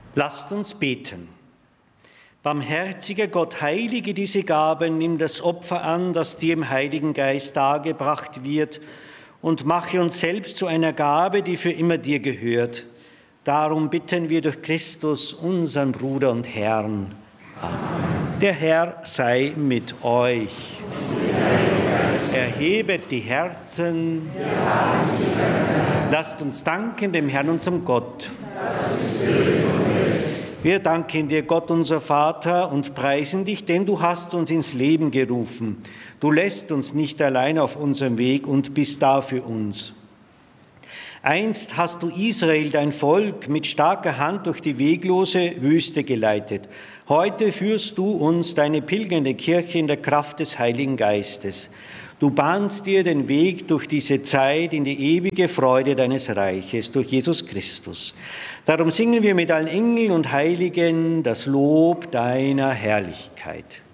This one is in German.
Lasst uns beten. Barmherziger Gott, heilige diese Gaben, nimm das Opfer an, das dir im Heiligen Geist dargebracht wird, und mache uns selbst zu einer Gabe, die für immer dir gehört. Darum bitten wir durch Christus, unseren Bruder und Herrn. Amen. Der Herr sei mit euch. Erhebet die Herzen. Lasst uns danken dem Herrn, unserem Gott. Wir danken dir, Gott, unser Vater, und preisen dich, denn du hast uns ins Leben gerufen. Du lässt uns nicht allein auf unserem Weg und bist da für uns. Einst hast du Israel, dein Volk, mit starker Hand durch die weglose Wüste geleitet. Heute führst du uns, deine pilgernde Kirche, in der Kraft des Heiligen Geistes. Du bahnst dir den Weg durch diese Zeit in die ewige Freude deines Reiches, durch Jesus Christus. Darum singen wir mit allen Engeln und Heiligen das Lob deiner Herrlichkeit.